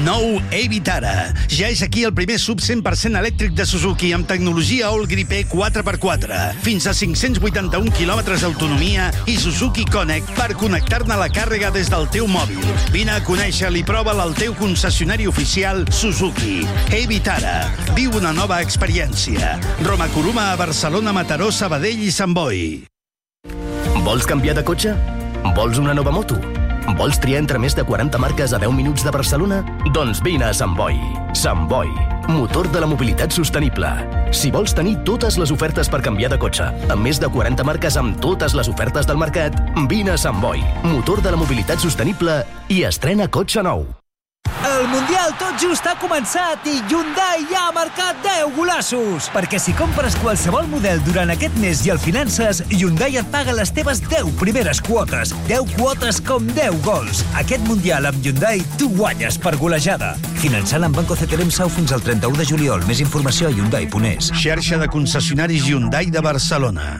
Nou Evitara. Ja és aquí el primer sub 100% elèctric de Suzuki amb tecnologia All Grip E 4x4. Fins a 581 quilòmetres d'autonomia i Suzuki Connect per connectar-ne la càrrega des del teu mòbil. Vine a conèixer-lo i prova-la al teu concessionari oficial Suzuki. Evitara. Viu una nova experiència. Roma Coruma a Barcelona, Mataró, Sabadell i Sant Boi. Vols canviar de cotxe? Vols una nova moto? Vols triar entre més de 40 marques a 10 minuts de Barcelona? Doncs vine a Sant Boi. Sant Boi, motor de la mobilitat sostenible. Si vols tenir totes les ofertes per canviar de cotxe, amb més de 40 marques amb totes les ofertes del mercat, vine a Sant Boi, motor de la mobilitat sostenible i estrena cotxe nou. El Mundial tot just ha començat i Hyundai ja ha marcat 10 golassos. Perquè si compres qualsevol model durant aquest mes i el finances, Hyundai et paga les teves 10 primeres quotes. 10 quotes com 10 gols. Aquest Mundial amb Hyundai tu guanyes per golejada. Finançant amb Banco CTLM Sau fins al 31 de juliol. Més informació a Hyundai.es. Xarxa de concessionaris Hyundai de Barcelona.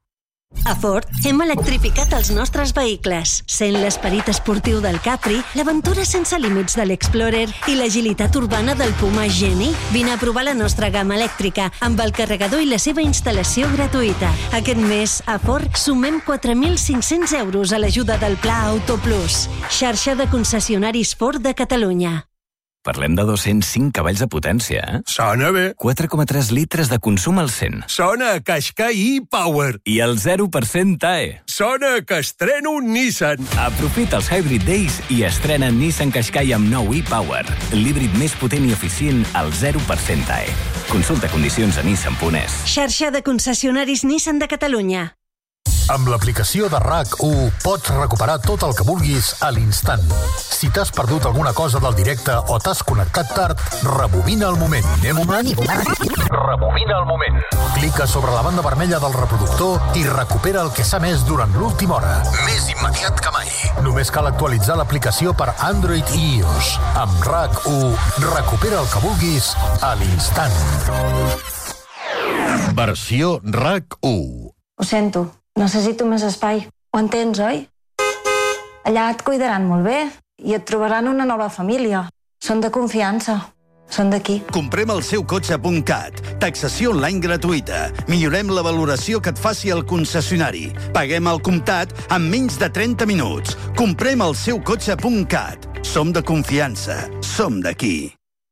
A Ford hem electrificat els nostres vehicles. Sent l'esperit esportiu del Capri, l'aventura sense límits de l'Explorer i l'agilitat urbana del Puma Geni. Vine a provar la nostra gamma elèctrica amb el carregador i la seva instal·lació gratuïta. Aquest mes, a Ford, sumem 4.500 euros a l'ajuda del Pla Auto Plus. Xarxa de concessionaris Ford de Catalunya. Parlem de 205 cavalls de potència, eh? Sona bé. 4,3 litres de consum al 100. Sona a Qashqai e-Power. I el 0% TAE. Sona que estreno un Nissan. Aprofita els Hybrid Days i estrena Nissan Qashqai amb nou e-Power. L'híbrid més potent i eficient al 0% TAE. Consulta condicions a Nissan.es. Xarxa de concessionaris Nissan de Catalunya. Amb l'aplicació de RAC1 pots recuperar tot el que vulguis a l'instant. Si t'has perdut alguna cosa del directe o t'has connectat tard, rebobina el moment. Rebobina el moment. Clica sobre la banda vermella del reproductor i recupera el que s'ha emès durant l'última hora. Més immediat que mai. Només cal actualitzar l'aplicació per Android i iOS. Amb RAC1, recupera el que vulguis a l'instant. Versió RAC1. Ho sento. Necessito més espai. Ho entens, oi? Allà et cuidaran molt bé i et trobaran una nova família. Són de confiança. Són d'aquí. Comprem el seu cotxe.cat. Taxació online gratuïta. Millorem la valoració que et faci el concessionari. Paguem al comptat en menys de 30 minuts. Comprem el seu cotxe.cat. Som de confiança. Som d'aquí.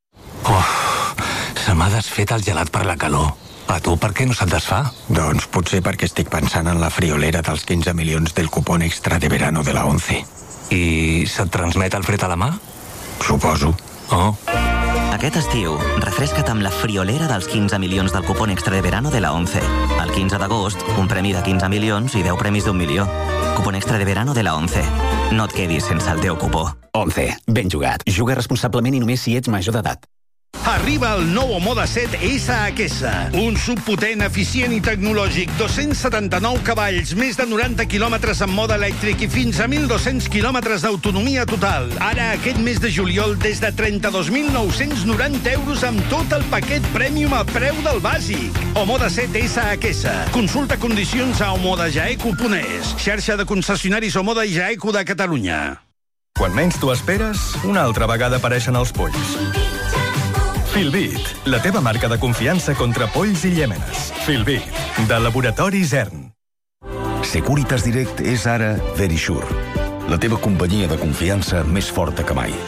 Se m'ha desfet el gelat per la calor. A tu per què no se't desfà? Doncs potser perquè estic pensant en la friolera dels 15 milions del cupón extra de verano de la 11. I se't transmet el fred a la mà? Suposo. Oh. Aquest estiu, refresca't amb la friolera dels 15 milions del cupón extra de verano de la 11. El 15 d'agost, un premi de 15 milions i 10 premis d'1 milió. Cupón extra de verano de la 11. No et quedis sense el teu cupó. 11. Ben jugat. Juga responsablement i només si ets major d'edat. Arriba el nou Omoda 7 SHS, un subpotent, eficient i tecnològic, 279 cavalls, més de 90 quilòmetres en mode elèctric i fins a 1.200 quilòmetres d'autonomia total. Ara, aquest mes de juliol, des de 32.990 euros amb tot el paquet Premium a preu del bàsic. Omoda 7 SHS. Consulta condicions a omodajaeco.es. Xarxa de concessionaris Omoda i Jaeco de Catalunya. Quan menys t'ho esperes, una altra vegada apareixen els polls. Filbit, la teva marca de confiança contra polls i llèmenes. Filbit, de Laboratori Zern. Securitas Direct és ara Verisure, la teva companyia de confiança més forta que mai.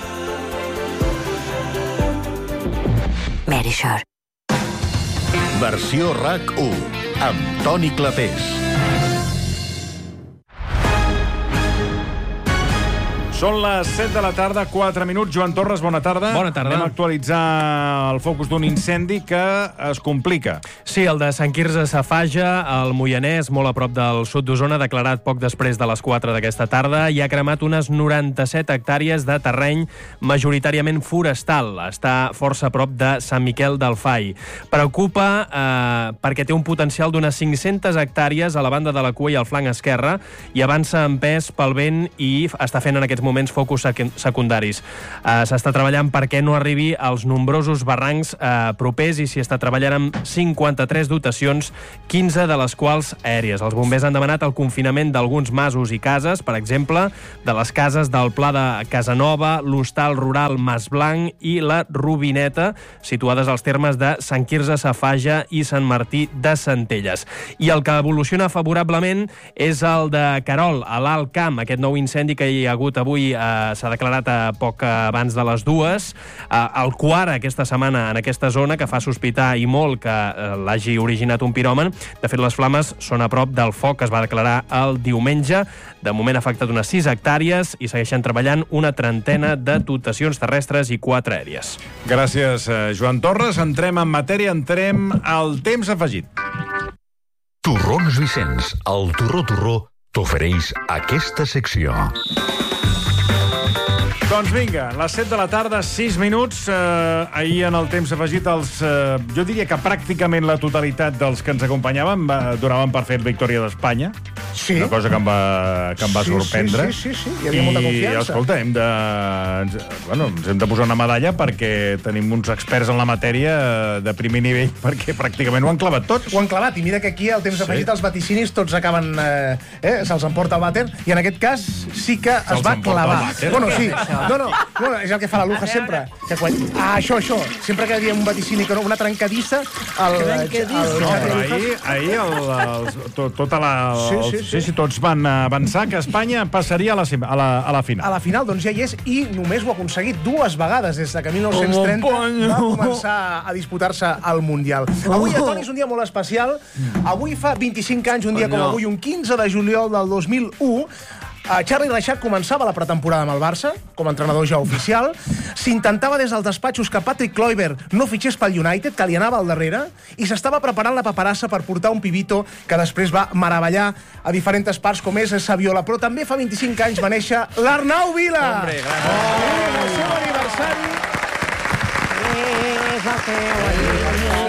Verisure. Versió RAC1, amb Toni Clapés. Són les 7 de la tarda, 4 minuts. Joan Torres, bona tarda. Bona tarda. Anem a actualitzar el focus d'un incendi que es complica. Sí, el de Sant Quirze Safaja, al Moianès, molt a prop del sud d'Osona, declarat poc després de les 4 d'aquesta tarda, i ha cremat unes 97 hectàrees de terreny majoritàriament forestal. Està força a prop de Sant Miquel del Fai. Preocupa perquè té un potencial d'unes 500 hectàrees a la banda de la cua i al flanc esquerre i avança en pes pel vent i està fent en aquests moments focus secundaris. S'està treballant perquè no arribi als nombrosos barrancs propers i s'hi està treballant amb 53 dotacions, 15 de les quals aèries. Els bombers han demanat el confinament d'alguns masos i cases, per exemple, de les cases del Pla de Casanova, l'Hostal Rural Mas Blanc i la Robineta, situades als termes de Sant Quirze Safaja i Sant Martí de Centelles. I el que evoluciona favorablement és el de Querol, a l'Alt Camp. Aquest nou incendi que hi ha hagut avui s'ha declarat poc abans de les 2. El quart aquesta setmana en aquesta zona, que fa sospitar i molt que l'hagi originat un piròman. De fet, les flames són a prop del foc que es va declarar el diumenge. De moment ha afectat unes 6 hectàrees i segueixen treballant una trentena de dotacions terrestres i 4 aèries. Gràcies, Joan Torres. Entrem en matèria, entrem al temps afegit. Torrons Vicenç, el Torró t'ofereix aquesta secció. Doncs vinga, les 7 de la tarda, 6 minuts. Ahir en el temps afegit, jo diria que pràcticament la totalitat dels que ens acompanyaven donaven per fet victòria d'Espanya. Sí. Una cosa que em va sorprendre. Sí, hi havia molta confiança. I, escolta, ens hem de posar una medalla perquè tenim uns experts en la matèria de primer nivell, perquè pràcticament ho han clavat tots. Ho han clavat, i mira que aquí al temps afegit els vaticinis tots acaben... se'ls emporta el vàter, i en aquest cas sí que es va clavar. Bueno, sí. No, és el que fa la Luja sempre. Que quan... això. Sempre que hi havia un vaticini, una trencadissa... Ahir tota la... Sí, tots van avançar que Espanya passaria a la final. A la final, doncs ja hi és, i només ho ha aconseguit 2 vegades des que 1930 va començar a disputar-se el Mundial. Avui, Toni, és un dia molt especial. Avui fa 25 anys, un dia com avui, un 15 de juliol del 2001, Charlie Reixac començava la pretemporada amb el Barça, com a entrenador ja oficial. S'intentava des dels despatxos que Patrick Kluivert no fitxés pel United, que li anava al darrere, i s'estava preparant la paperassa per portar un pibito que després va meravellar a diferents parts, com és Saviola. Però també fa 25 anys va néixer l'Arnau Vila! Hombre, gràcies. El seu aniversari... És el teu aniversari.